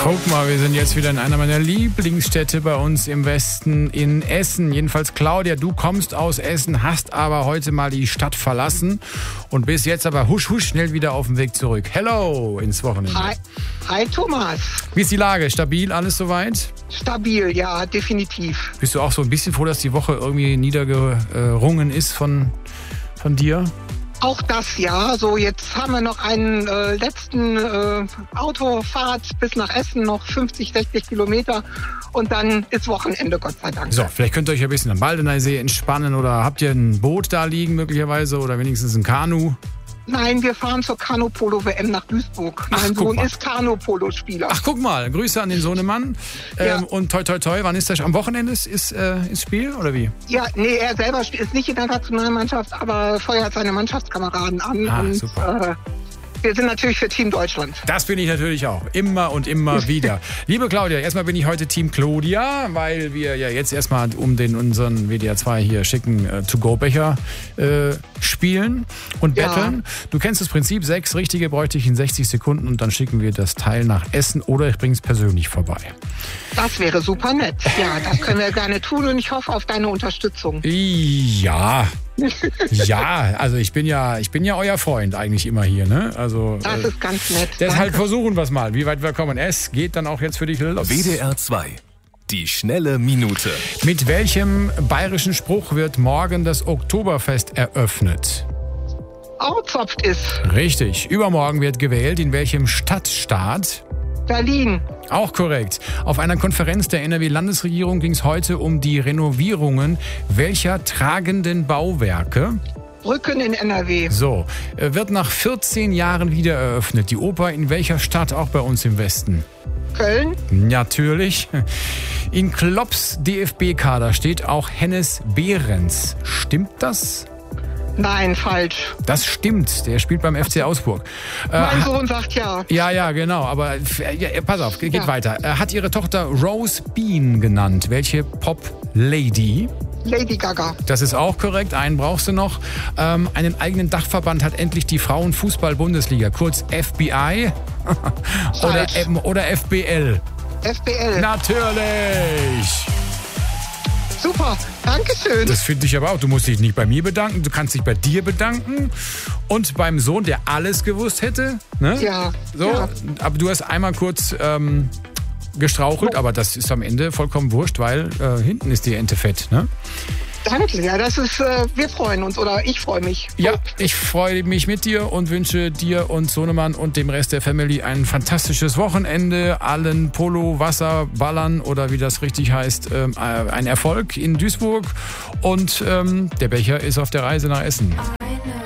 Guck mal, wir sind jetzt wieder in einer meiner Lieblingsstädte bei uns im Westen, in Essen. Jedenfalls, Claudia, du kommst aus Essen, hast aber heute mal die Stadt verlassen und bist jetzt aber husch schnell wieder auf dem Weg zurück. Hello ins Wochenende. Hi Thomas. Wie ist die Lage? Stabil, alles soweit? Stabil, ja, definitiv. Bist du auch so ein bisschen froh, dass die Woche irgendwie niedergerungen ist von dir? Auch das, ja. So, jetzt haben wir noch einen letzten Autofahrt bis nach Essen, noch 50, 60 Kilometer. Und dann ist Wochenende, Gott sei Dank. So, vielleicht könnt ihr euch ein bisschen am Baldeneysee entspannen oder habt ihr ein Boot da liegen möglicherweise oder wenigstens ein Kanu? Nein, wir fahren zur Kanu-Polo-WM nach Duisburg. Mein Sohn ist Kanu-Polo-Spieler. Ach, guck mal, Grüße an den Sohnemann. Ja. Und toi, toi, toi, wann ist das? Am Wochenende ist Spiel oder wie? Ja, nee, er selber ist nicht in der Nationalmannschaft, aber feuert seine Mannschaftskameraden an. Ah, und, super. Wir sind natürlich für Team Deutschland. Das bin ich natürlich auch. Immer und immer wieder. Liebe Claudia, erstmal bin ich heute Team Claudia, weil wir ja jetzt erstmal um unseren WDR 2 hier schicken To-Go-Becher spielen und betteln. Du kennst das Prinzip, 6 richtige bräuchte ich in 60 Sekunden und dann schicken wir das Teil nach Essen oder ich bringe es persönlich vorbei. Das wäre super nett. Ja, das können wir gerne tun und ich hoffe auf deine Unterstützung. Ja. Ja, also ich bin ja euer Freund eigentlich immer hier, ne? Also das ist ganz nett. Deshalb versuchen wir es mal, wie weit wir kommen. Es geht dann auch jetzt für dich los. WDR 2, die schnelle Minute. Mit welchem bayerischen Spruch wird morgen das Oktoberfest eröffnet? Aufzopft ist. Richtig. Übermorgen wird gewählt. In welchem Stadtstaat? Berlin. Auch korrekt. Auf einer Konferenz der NRW-Landesregierung ging es heute um die Renovierungen welcher tragenden Bauwerke? Brücken in NRW. So, wird nach 14 Jahren wieder eröffnet. Die Oper in welcher Stadt, auch bei uns im Westen? Köln. Natürlich. In Klopps DFB-Kader steht auch Hennes Behrens. Stimmt das? Nein, falsch. Das stimmt, der spielt beim FC Augsburg. Mein Sohn sagt ja. Ja, genau, aber pass auf, geht weiter. Hat ihre Tochter Rose Bean genannt. Welche Pop-Lady? Lady Gaga. Das ist auch korrekt, einen brauchst du noch. Einen eigenen Dachverband hat endlich die Frauenfußball-Bundesliga, kurz FBI oder FBL. FBL. Natürlich. Super, Dankeschön. Das finde ich aber auch. Du musst dich nicht bei mir bedanken, du kannst dich bei dir bedanken und beim Sohn, der alles gewusst hätte. Ne? Ja. So, ja. Aber du hast einmal kurz gestrauchelt, aber das ist am Ende vollkommen wurscht, weil hinten ist die Ente fett. Ne? Danke, ja, das ist, wir freuen uns oder ich freue mich. Ja, ich freue mich mit dir und wünsche dir und Sohnemann und dem Rest der Family ein fantastisches Wochenende, allen Polo-Wasserballern oder wie das richtig heißt, ein Erfolg in Duisburg und der Becher ist auf der Reise nach Essen.